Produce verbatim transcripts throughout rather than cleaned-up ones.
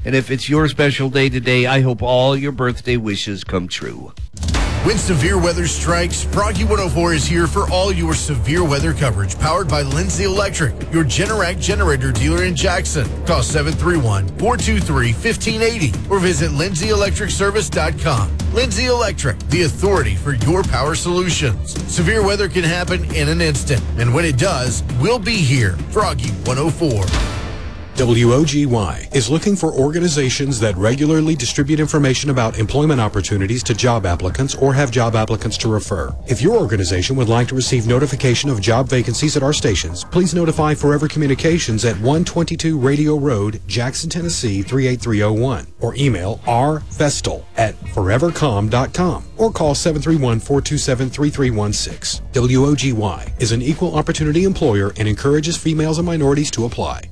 And if it's your special day today, I hope all your birthday wishes come true. When severe weather strikes, Froggy one oh four is here for all your severe weather coverage. Powered by Lindsay Electric, your Generac generator dealer in Jackson. Call seven three one, four two three, one five eight zero or visit lindsay electric service dot com. Lindsay Electric, the authority for your power solutions. Severe weather can happen in an instant, and when it does, we'll be here. Froggy one oh four. W O G Y is looking for organizations that regularly distribute information about employment opportunities to job applicants or have job applicants to refer. If your organization would like to receive notification of job vacancies at our stations, please notify Forever Communications at one twenty-two Radio Road, Jackson, Tennessee three eight three zero one or email r festal at forever com dot com or call seven three one, four two seven, three three one six. W O G Y is an equal opportunity employer and encourages females and minorities to apply.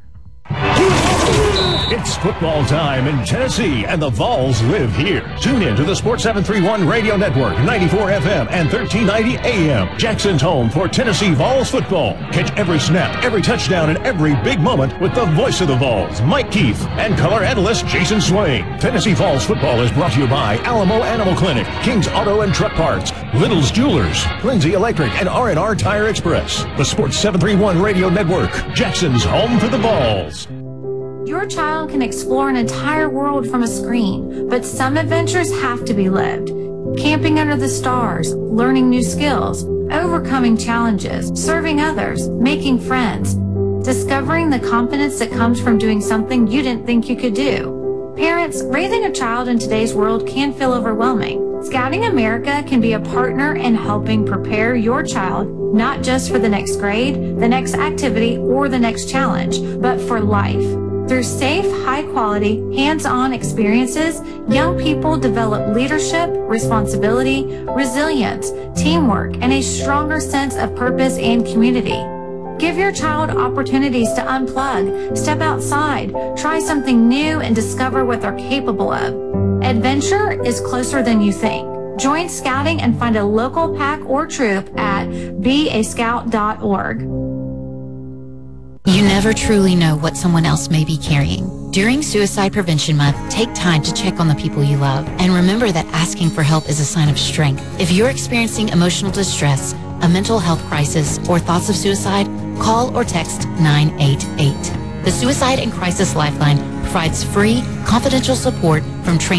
It's football time in Tennessee, and the Vols live here. Tune in to the Sports seven thirty-one Radio Network, ninety-four F M and thirteen ninety A M. Jackson's home for Tennessee Vols football. Catch every snap, every touchdown, and every big moment with the voice of the Vols, Mike Keith, and color analyst Jason Swain. Tennessee Vols football is brought to you by Alamo Animal Clinic, King's Auto and Truck Parts, Little's Jewelers, Lindsay Electric, and R and R Tire Express. The Sports seven thirty-one Radio Network, Jackson's home for the Vols. Your child can explore an entire world from a screen, but some adventures have to be lived. Camping under the stars, learning new skills, overcoming challenges, serving others, making friends, discovering the confidence that comes from doing something you didn't think you could do. Parents, raising a child in today's world can feel overwhelming. Scouting America can be a partner in helping prepare your child, not just for the next grade, the next activity, or the next challenge, but for life. Through safe, high-quality, hands-on experiences, young people develop leadership, responsibility, resilience, teamwork, and a stronger sense of purpose and community. Give your child opportunities to unplug, step outside, try something new, and discover what they're capable of. Adventure is closer than you think. Join Scouting and find a local pack or troop at be a scout dot org. You never truly know what someone else may be carrying. During Suicide Prevention Month, take time to check on the people you love. And remember that asking for help is a sign of strength. If you're experiencing emotional distress, a mental health crisis, or thoughts of suicide, call or text nine eight eight. The Suicide and Crisis Lifeline provides free, confidential support from trained